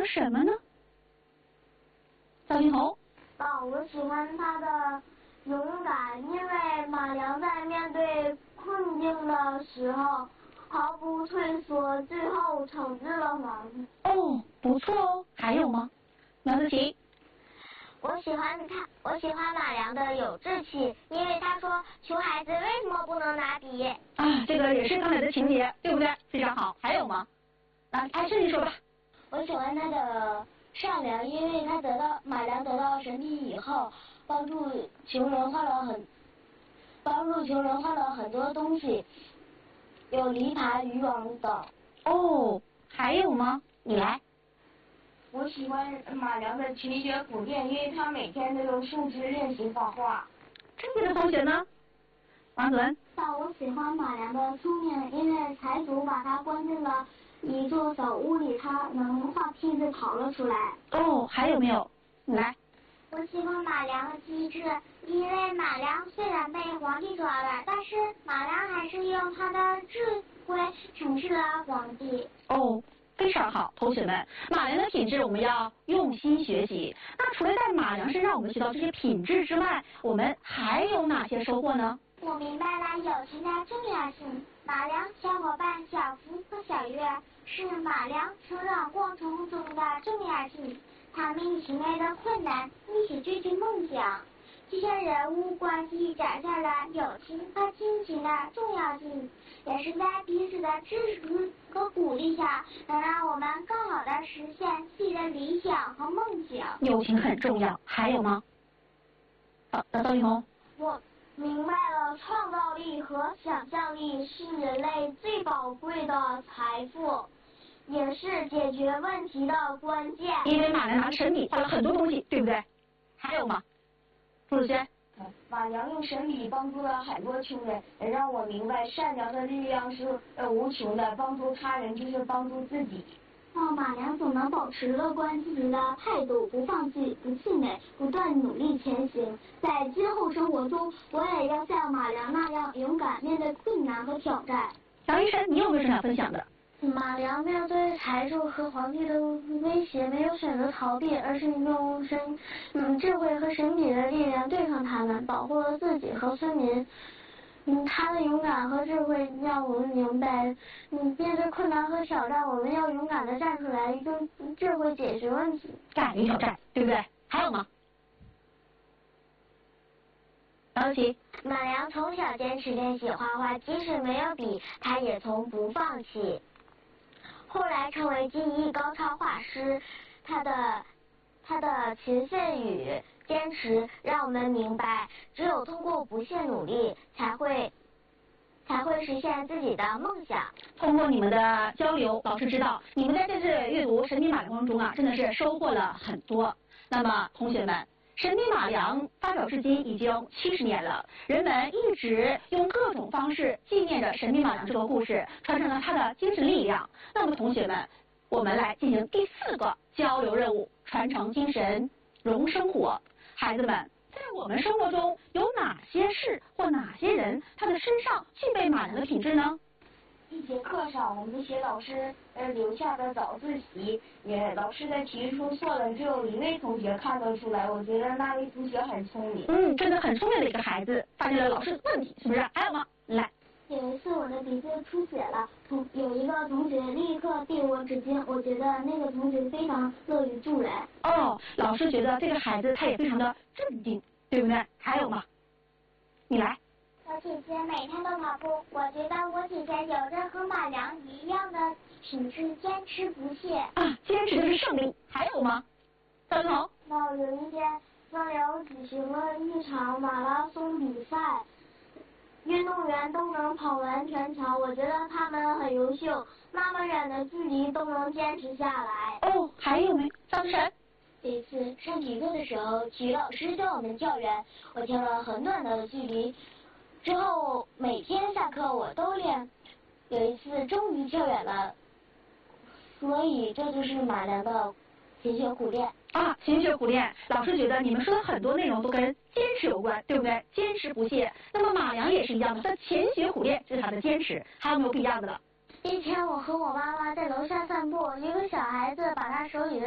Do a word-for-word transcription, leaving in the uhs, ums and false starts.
什么呢？赵金红。 啊，我喜欢他的勇敢，因为马良在面对困境的时候毫不退缩，最后惩治了皇帝。 哦，不错哦。还有吗？苗子琪。 我喜欢他，我喜欢马良的有志气，因为他说穷孩子为什么不能拿笔？ 啊，这个也是刚才的情节，对不对？非常好。还有吗？啊，艾诗你说吧。 我喜欢他的善良，因为他得到马良得到神笔以后，帮助穷人换了很帮助穷人换了很多东西，有篱笆、渔网等。 哦，还有吗？你来。 我喜欢马良的勤学苦练，因为他每天都用树枝练习画画。 这边的同学呢？王子文。 但我喜欢马良的聪明，因为财主把他关进了一座小屋里，他能画梯子逃了出来。 哦，还有没有？你来。 我喜欢马良的机智，因为马良虽然被皇帝抓了，但是马良还是用他的智慧惩治了皇帝。 哦，非常好，同学们，马良的品质我们要用心学习。那除了在马良身上我们学到这些品质之外，我们还有哪些收获呢？ 我明白了友情的重要性。马良、小伙伴、小福和小月是马良成长过程中的重要性。他们一起面对困难，一起追寻梦想。这些人物关系展现了友情和亲情的重要性，也是在彼此的支持和鼓励下，能让我们更好的实现自己的理想和梦想。 友情很重要，还有吗？好，那赵玉红。 我明白了，创造力和想象力是人类最宝贵的财富，也是解决问题的关键。 因为马良拿神笔画了很多东西，对不对？还有吗？朱子轩。 马良用神笔帮助了很多穷人，也让我明白善良的力量是呃无穷的，帮助他人就是帮助自己。哦，马良总能保持乐观积极的态度，不放弃，不气馁，不断努力前行。在今后生活中，我也要像马良那样勇敢面对困难和挑战。 杨医生，你有没有什么想分享的？ 马良面对财主和皇帝的威胁，没有选择逃避，而是用神嗯智慧和神笔的力量对抗他们，保护了自己和村民。嗯，他的勇敢和智慧让我们明白，嗯，面对困难和挑战，我们要勇敢的站出来，用智慧解决问题， 敢于挑战，对不对？还有吗？张琪。 马良从小坚持练习画画，即使没有笔，他也从不放弃。后来成为技艺高超画师，他的他的勤奋与坚持让我们明白，只有通过不懈努力，才会才会实现自己的梦想。 通过你们的交流，老师知道你们在这次阅读《神笔马良》中啊，真的是收获了很多。那么，同学们，《神笔马良》发表至今已经七十年了，人们一直用各种方式纪念着神笔马良这个故事，传承了他的精神力量。那么，同学们，我们来进行第四个交流任务：传承精神，融生活。孩子们，在我们生活中有哪些事或哪些人，他的身上具备马良的品质呢？ 一节课上，我们写老师呃留下的早自习，也老师的题出错了，只有一位同学看得出来，我觉得那位同学很聪明。 嗯，真的很聪明的一个孩子，发现了老师的问题，是不是？还有吗？来。 有一次我的鼻子出血了，同有一个同学立刻递我纸巾，我觉得那个同学非常乐于助人。 哦，老师觉得这个孩子他也非常的镇定，对不对？还有吗？你来。 我姐姐每天都跑步，我觉得我姐姐有着和马良一样的品质，坚持不懈。 啊，坚持就是胜利。还有吗？赵云彤。 那有一天，分流举行了一场马拉松比赛。运动员都能跑完全程，我觉得他们很优秀，那么远的距离都能坚持下来。 哦，还有没？张志晨。 这一次上体课的时候，体育老师教我们跳远，我跳了很短的距离，之后每天下课我都练，有一次终于跳远了，所以这就是马良的勤学苦练。 啊，勤学苦练，老师觉得你们说的很多内容都跟坚持有关，对不对？坚持不懈。那么马良也是一样的，他勤学苦练是他的坚持，还有没有不一样的了？ 一天，我和我妈妈在楼下散步，一个小孩子把他手里的